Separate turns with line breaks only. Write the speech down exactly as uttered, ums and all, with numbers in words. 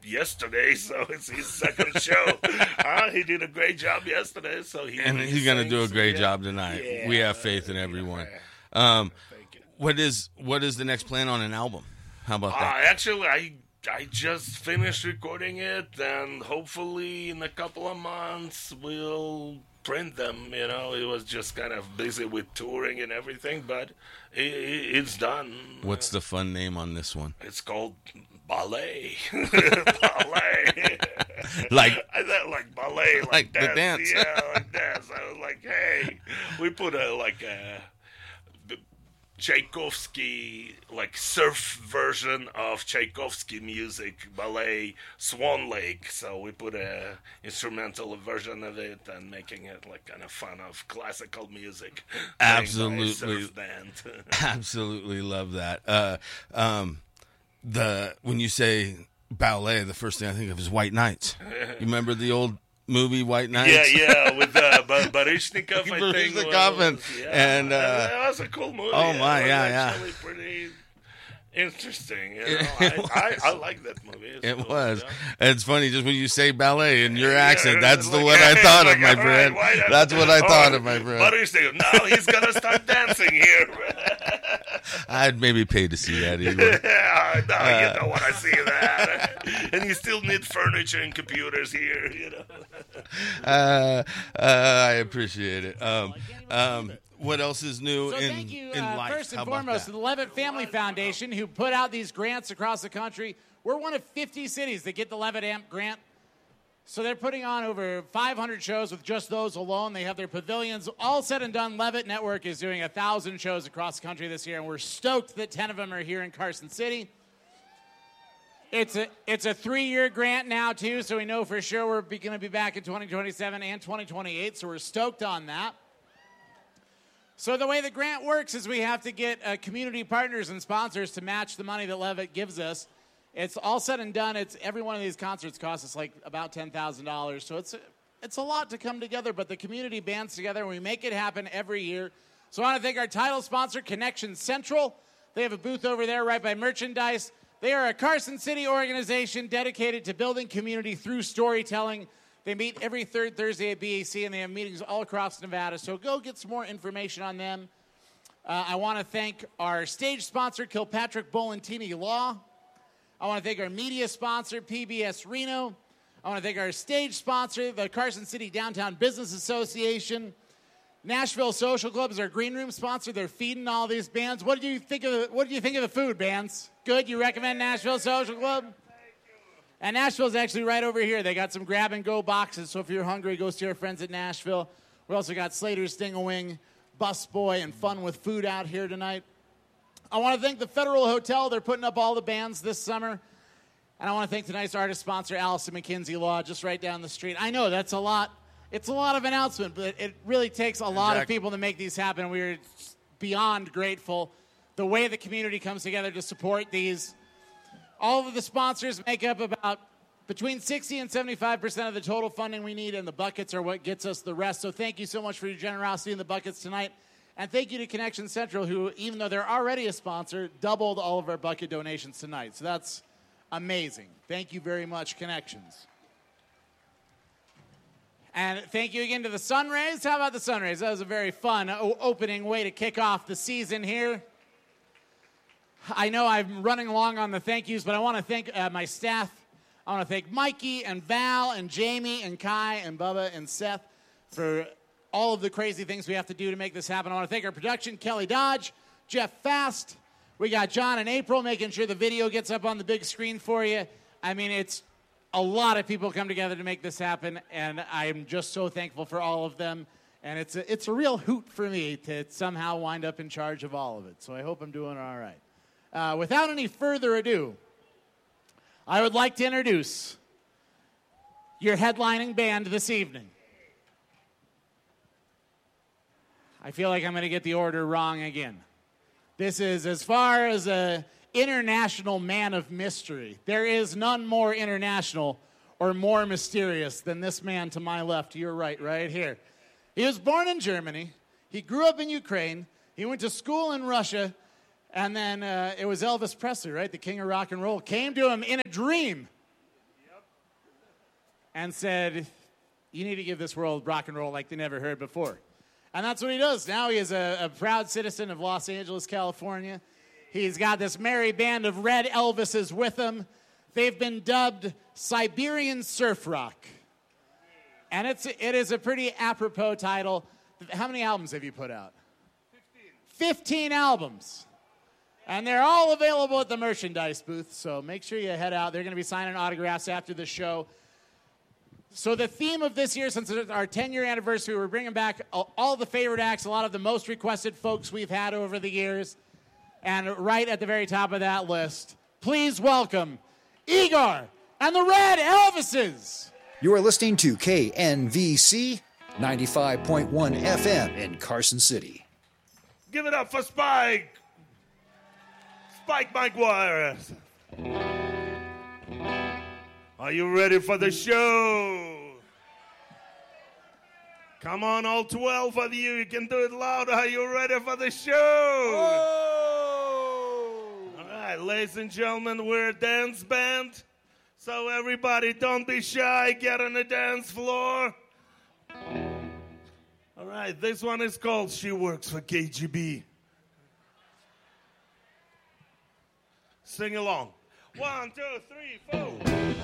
yesterday, so it's his second show. uh, he did a great job yesterday, so he
and he's going to do a great yeah. job tonight. Yeah. We have faith in everyone. Um, what is what is the next plan on an album? How about that?
Uh, actually, I I just finished recording it, and hopefully in a couple of months we'll print them. You know, it was just kind of busy with touring and everything, but it, it, it's done.
What's the fun name on this one?
It's called Ballet. Ballet.
like
I thought like ballet, like,
like
dance.
the dance.
Yeah, like dance. I was like, hey, we put a like a Tchaikovsky, like surf version of Tchaikovsky music, ballet, Swan Lake. So we put a instrumental version of it and making it like kind of fun of classical music.
Absolutely, absolutely love that. Uh, um, the when you say ballet, the first thing I think of is White Knights. You remember the old movie White Knights?
Yeah, yeah, with uh, Bar- Baryshnikov, I think.
Baryshnikov, and,
yeah,
and uh,
that was a cool movie.
Oh my,
it
yeah, yeah.
Actually, pretty interesting. You know? I, I, I like that movie. It's
it
cool,
was.
Yeah.
It's funny just when you say ballet in your
yeah,
accent. That's
like,
the one I thought
like,
of, my
right,
friend.
right,
that's what I
oh,
thought of, my friend.
Baryshnikov. Now he's gonna start dancing here.
I'd maybe pay to see that either.
Yeah, no, uh, you don't want to see that. And you still need furniture and computers here, you know.
uh, uh, I appreciate it. Um, um, what else is new
so
in,
thank you,
in
uh,
life?
first and
How
foremost, to the Levitt Family Foundation, who put out these grants across the country. We're one of fifty cities that get the Levitt Amp grant. So they're putting on over five hundred shows with just those alone. They have their pavilions. All said and done, Levitt Network is doing one thousand shows across the country this year, and we're stoked that ten of them are here in Carson City. It's a it's a three-year grant now, too, so we know for sure we're going to be back in twenty twenty-seven and twenty twenty-eight, so we're stoked on that. So the way the grant works is we have to get uh, community partners and sponsors to match the money that Levitt gives us. It's all said and done. It's every one of these concerts costs us like about ten thousand dollars. So it's it's a lot to come together, but the community bands together and we make it happen every year. So I want to thank our title sponsor, Connection Central. They have a booth over there right by merchandise. They are a Carson City organization dedicated to building community through storytelling. They meet every third Thursday at B A C, and they have meetings all across Nevada. So go get some more information on them. Uh, I want to thank our stage sponsor, Kilpatrick Bolentini Law. I want to thank our media sponsor, P B S Reno. I want to thank our stage sponsor, the Carson City Downtown Business Association. Nashville Social Club is our green room sponsor. They're feeding all these bands. What do you think of the, what do you think of the food, bands? Good? You recommend Nashville Social Club? And Nashville's actually right over here. They got some grab-and-go boxes, so if you're hungry, go see our friends at Nashville. We also got Slater's Sting-A-Wing, Busboy, and Fun with Food out here tonight. I want to thank the Federal Hotel. They're putting up all the bands this summer. And I want to thank tonight's artist sponsor, Allison McKinsey Law, just right down the street. I know that's a lot. It's a lot of announcement, but it really takes a lot exactly. of people to make these happen. We're beyond grateful. The way the community comes together to support these. All of the sponsors make up about between sixty and seventy-five percent of the total funding we need, and the buckets are what gets us the rest. So thank you so much for your generosity in the buckets tonight. And thank you to Connection Central, who, even though they're already a sponsor, doubled all of our bucket donations tonight. So that's amazing. Thank you very much, Connections. And thank you again to the Sunrays. How about the Sunrays? That was a very fun o- opening way to kick off the season here. I know I'm running along on the thank yous, but I want to thank uh, my staff. I want to thank Mikey and Val and Jamie and Kai and Bubba and Seth for all of the crazy things we have to do to make this happen. I want to thank our production, Kelly Dodge, Jeff Fast. We got John and April making sure the video gets up on the big screen for you. I mean, it's a lot of people come together to make this happen, and I'm just so thankful for all of them. And it's a, it's a real hoot for me to somehow wind up in charge of all of it. So I hope I'm doing all right. Uh, without any further ado, I would like to introduce your headlining band this evening. I feel like I'm going to get the order wrong again. This is, as far as an international man of mystery, there is none more international or more mysterious than this man to my left, to your right, right here. He was born in Germany. He grew up in Ukraine. He went to school in Russia. And then uh, it was Elvis Presley, right? The king of rock and roll came to him in a dream and said, you need to give this world rock and roll like they never heard before. And that's what he does. Now he is a, a proud citizen of Los Angeles, California. He's got this merry band of red Elvises with him. They've been dubbed Siberian Surf Rock. And it's it is a pretty apropos title. How many albums have you put out? Fifteen. Fifteen albums. And they're all available at the merchandise booth, so make sure you head out. They're going to be signing autographs after the show. So the theme of this year, since it's our ten-year anniversary, we're bringing back all the favorite acts, a lot of the most requested folks we've had over the years. And right at the very top of that list, please welcome Igor and the Red Elvises.
You are listening to K N V C ninety-five point one F M in Carson City.
Give it up for Spike. Spike McGuire. Are you ready for the show? Come on, all twelve of you. You can do it louder. Are you ready for the show? Oh! All right, ladies and gentlemen, we're a dance band. So everybody, don't be shy. Get on the dance floor. All right, this one is called She Works for K G B. Sing along. One, two, three, four.